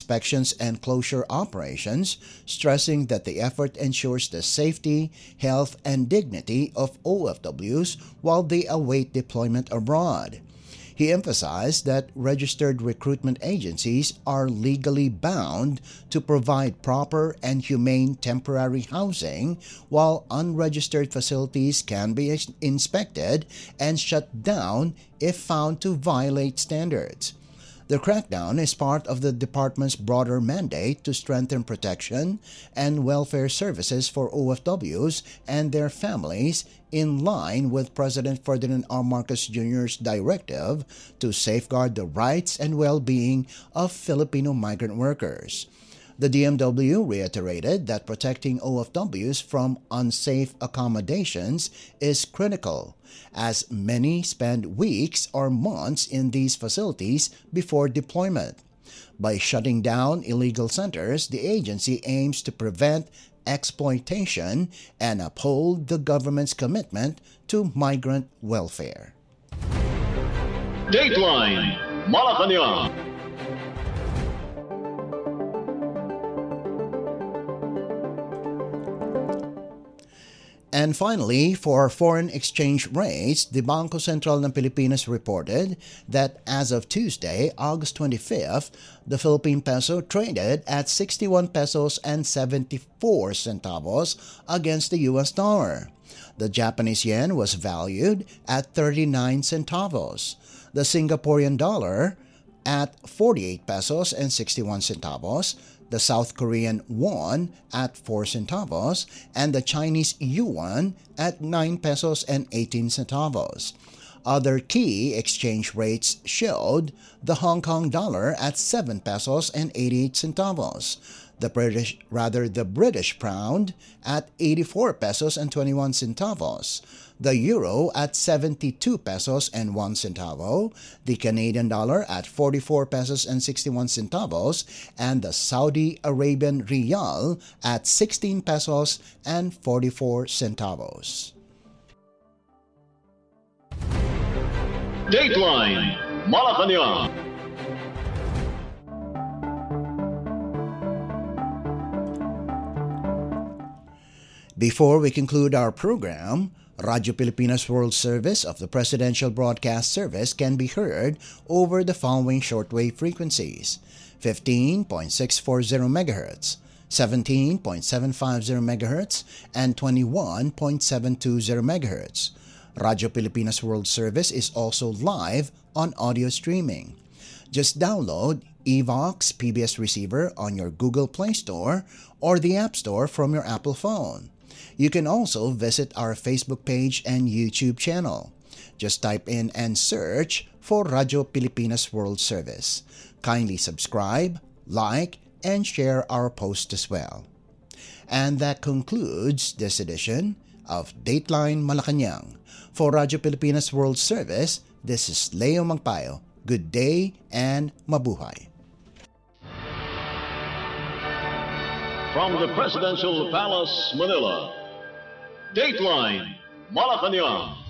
inspections and closure operations, stressing that the effort ensures the safety, health, and dignity of OFWs while they await deployment abroad. He emphasized that registered recruitment agencies are legally bound to provide proper and humane temporary housing, while unregistered facilities can be inspected and shut down if found to violate standards. The crackdown is part of the department's broader mandate to strengthen protection and welfare services for OFWs and their families, in line with President Ferdinand R. Marcos Jr.'s directive to safeguard the rights and well-being of Filipino migrant workers. The DMW reiterated that protecting OFWs from unsafe accommodations is critical, as many spend weeks or months in these facilities before deployment. By shutting down illegal centers, the agency aims to prevent exploitation and uphold the government's commitment to migrant welfare. Dateline Malacanang. And finally, for foreign exchange rates, the Bangko Sentral ng Pilipinas reported that as of Tuesday, August 25th, the Philippine peso traded at 61 pesos and 74 centavos against the US dollar. The Japanese yen was valued at 39 centavos. The Singaporean dollar at 48 pesos and 61 centavos, the South Korean won at 4 centavos, and the Chinese yuan at 9 pesos and 18 centavos. Other key exchange rates showed the Hong Kong dollar at 7 pesos and 88 centavos, the British pound at 84 pesos and 21 centavos, the euro at 72 pesos and 1 centavo, the Canadian dollar at 44 pesos and 61 centavos, and the Saudi Arabian rial at 16 pesos and 44 centavos. Dateline Malacanang. Before we conclude our program, Radyo Pilipinas World Service of the Presidential Broadcast Service can be heard over the following shortwave frequencies: 15.640 MHz, 17.750 MHz, and 21.720 MHz. Radyo Pilipinas World Service is also live on audio streaming. Just download Evox PBS Receiver on your Google Play Store or the App Store from your Apple phone. You can also visit our Facebook page and YouTube channel. Just type in and search for Radyo Pilipinas World Service. Kindly subscribe, like, and share our post as well. And that concludes this edition of Dateline Malacanang. For Radyo Pilipinas World Service, this is Leo Magpayo. Good day and mabuhay. From the Presidential Palace, Manila, Dateline Malacanang.